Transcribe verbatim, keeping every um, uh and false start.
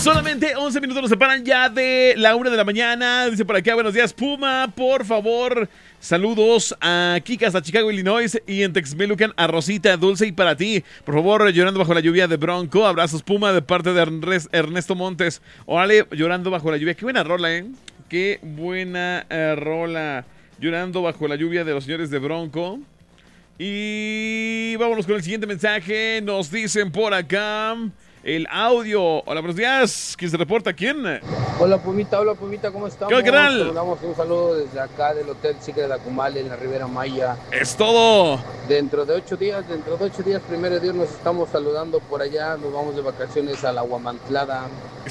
Solamente once minutos nos separan ya de la una de la mañana. Dice por acá, buenos días, Puma. Por favor, saludos a Kika hasta Chicago, Illinois. Y en Texmelucan a Rosita, Dulce y para ti. Por favor, llorando bajo la lluvia de Bronco. Abrazos, Puma, de parte de Ernest- Ernesto Montes. Órale, llorando bajo la lluvia. Qué buena rola, ¿eh? Qué buena eh, rola. Llorando bajo la lluvia de los señores de Bronco. Y vámonos con el siguiente mensaje. Nos dicen por acá el audio. Hola, buenos días. ¿Quién se reporta? ¿Quién? Hola Pumita, hola Pumita, ¿cómo estamos? ¿Qué tal, carnal? Te mandamos un saludo desde acá del Hotel Secret de Acumal en la Ribera Maya. Es todo. Dentro de ocho días, dentro de ocho días, primero Dios, nos estamos saludando por allá. Nos vamos de vacaciones a la Huamantlada.